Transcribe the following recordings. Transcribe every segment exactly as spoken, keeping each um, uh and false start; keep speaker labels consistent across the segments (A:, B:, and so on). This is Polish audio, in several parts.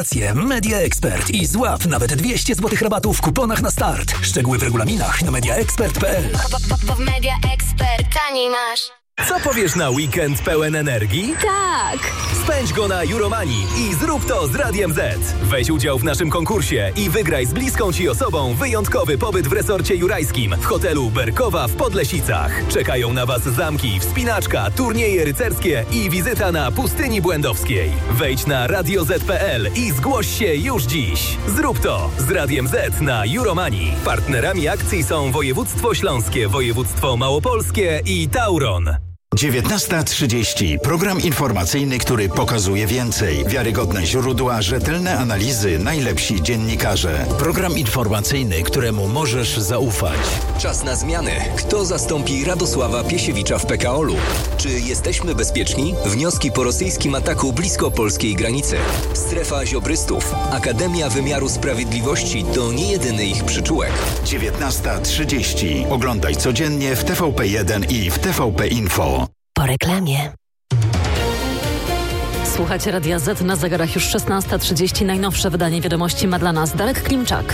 A: Media Expert i złap nawet dwieście złotych rabatu w kuponach na start. Szczegóły w regulaminach na media expert kropka p l.
B: Bo w Media Expert taniej masz.
C: Co powiesz na weekend pełen energii?
D: Tak!
C: Spędź go na Euromanii i zrób to z Radiem Z. Weź udział w naszym konkursie i wygraj z bliską Ci osobą wyjątkowy pobyt w resorcie jurajskim w hotelu Berkowa w Podlesicach. Czekają na Was zamki, wspinaczka, turnieje rycerskie i wizyta na Pustyni Błędowskiej. Wejdź na radio zet kropka p l i zgłoś się już dziś. Zrób to z Radiem Z na Euromanii. Partnerami akcji są Województwo Śląskie, Województwo Małopolskie i Tauron.
E: dziewiętnasta trzydzieści. Program informacyjny, który pokazuje więcej. Wiarygodne źródła, rzetelne analizy, najlepsi dziennikarze. Program informacyjny, któremu możesz zaufać.
C: Czas na zmiany. Kto zastąpi Radosława Piesiewicza w P K O L u? Czy jesteśmy bezpieczni? Wnioski po rosyjskim ataku blisko polskiej granicy. Strefa ziobrystów. Akademia Wymiaru Sprawiedliwości to nie jedyny ich przyczółek.
E: dziewiętnasta trzydzieści. Oglądaj codziennie w T V P jeden i w T V P Info.
D: Po reklamie. Słuchajcie Radia Z, na zegarach już szesnasta trzydzieści. Najnowsze wydanie wiadomości ma dla nas Darek Klimczak.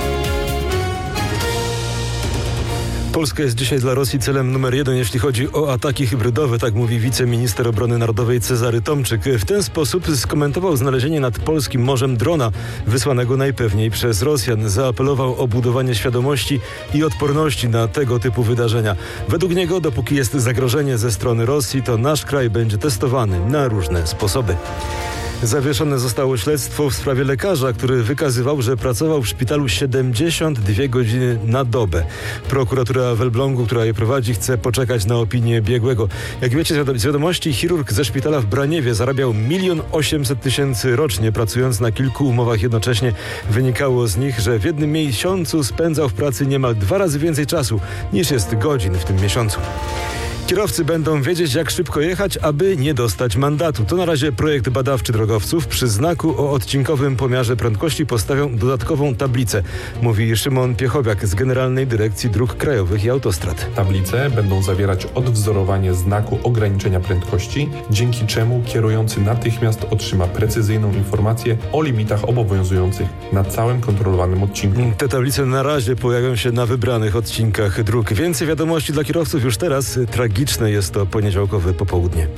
F: Polska jest dzisiaj dla Rosji celem numer jeden, jeśli chodzi o ataki hybrydowe, tak mówi wiceminister obrony narodowej Cezary Tomczyk. W ten sposób skomentował znalezienie nad polskim morzem drona wysłanego najpewniej przez Rosjan. Zaapelował o budowanie świadomości i odporności na tego typu wydarzenia. Według niego, dopóki jest zagrożenie ze strony Rosji, to nasz kraj będzie testowany na różne sposoby. Zawieszone zostało śledztwo w sprawie lekarza, który wykazywał, że pracował w szpitalu siedemdziesiąt dwie godziny na dobę. Prokuratura w Elblągu, która je prowadzi, chce poczekać na opinię biegłego. Jak wiecie z wiadomości, chirurg ze szpitala w Braniewie zarabiał milion osiemset tysięcy rocznie, pracując na kilku umowach jednocześnie. Wynikało z nich, że w jednym miesiącu spędzał w pracy niemal dwa razy więcej czasu niż jest godzin w tym miesiącu. Kierowcy będą wiedzieć, jak szybko jechać, aby nie dostać mandatu. To na razie projekt badawczy drogowców. Przy znaku o odcinkowym pomiarze prędkości postawią dodatkową tablicę, mówi Szymon Piechowiak z Generalnej Dyrekcji Dróg Krajowych i Autostrad.
G: Tablice będą zawierać odwzorowanie znaku ograniczenia prędkości, dzięki czemu kierujący natychmiast otrzyma precyzyjną informację o limitach obowiązujących na całym kontrolowanym odcinku.
F: Te tablice na razie pojawią się na wybranych odcinkach dróg. Więcej wiadomości dla kierowców już teraz. Tragiczne jest to poniedziałkowe popołudnie.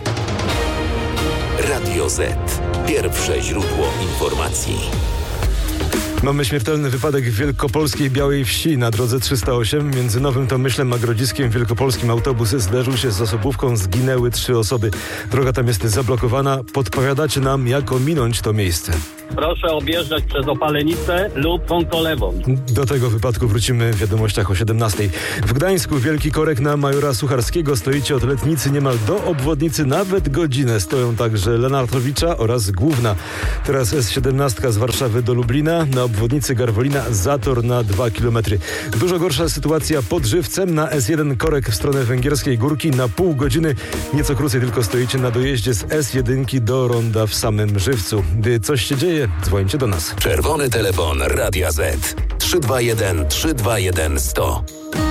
H: Radio Z. Pierwsze źródło informacji.
F: Mamy śmiertelny wypadek w wielkopolskiej Białej Wsi na drodze trzysta osiem. Między Nowym Tomyślem a Grodziskiem wielkopolskim autobus zderzył się z osobówką. Zginęły trzy osoby. Droga tam jest zablokowana. Podpowiadacie nam, jak ominąć to miejsce.
I: Proszę objeżdżać przez Opalenicę lub Wąkolewą.
F: Do tego wypadku wrócimy w wiadomościach o siedemnastej. W Gdańsku wielki korek na Majora Sucharskiego. Stoicie od Letnicy niemal do obwodnicy, nawet godzinę. Stoją także Lenartowicza oraz Główna. Teraz S siedemnaście z Warszawy do Lublina. Na obwodnicy Garwolina zator na dwa kilometry. Dużo gorsza sytuacja pod Żywcem. Na S jeden korek w stronę Węgierskiej Górki na pół godziny. Nieco krócej tylko stoicie na dojeździe z S jeden do ronda w samym Żywcu. Gdy coś się dzieje, dzwońcie do nas.
H: Czerwony telefon Radia Z trzy dwa jeden trzy dwa jeden sto.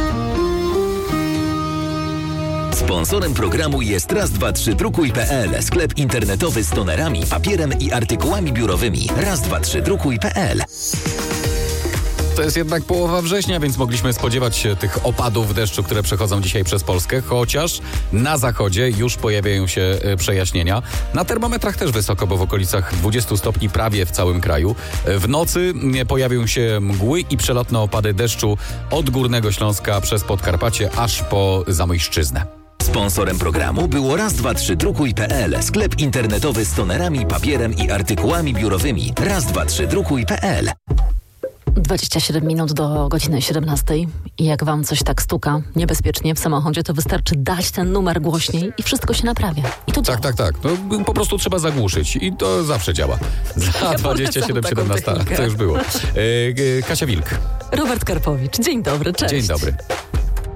H: Sponsorem programu jest raz dwa trzy drukuj kropka p l, sklep internetowy z tonerami, papierem i artykułami biurowymi. raz dwa trzy drukuj kropka p l.
J: To jest jednak połowa września, więc mogliśmy spodziewać się tych opadów deszczu, które przechodzą dzisiaj przez Polskę, chociaż na zachodzie już pojawiają się przejaśnienia. Na termometrach też wysoko, bo w okolicach dwudziestu stopni prawie w całym kraju. W nocy pojawią się mgły i przelotne opady deszczu od Górnego Śląska przez Podkarpacie aż po Zamojszczyznę.
H: Sponsorem programu było raz dwa trzy drukuj kropka p l, sklep internetowy z tonerami, papierem i artykułami biurowymi. raz dwa trzy drukuj kropka p l.
D: dwadzieścia siedem minut do godziny siedemnastej i jak wam coś tak stuka niebezpiecznie w samochodzie, to wystarczy dać ten numer głośniej i wszystko się naprawia. I to
J: tak,
D: działa.
J: tak, tak. No, po prostu trzeba zagłuszyć i to zawsze działa. Za
D: Ja
J: dwadzieścia siedem siedemnaście. To już było. E, Kasia Wilk.
D: Robert Karpowicz. Dzień dobry, cześć.
J: Dzień dobry.